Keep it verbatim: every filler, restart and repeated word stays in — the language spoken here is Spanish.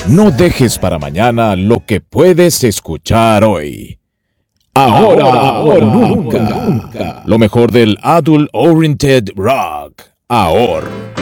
No dejes para mañana lo que puedes escuchar hoy. Ahora, ahora o nunca. Lo mejor del Adult Oriented Rock. Ahora.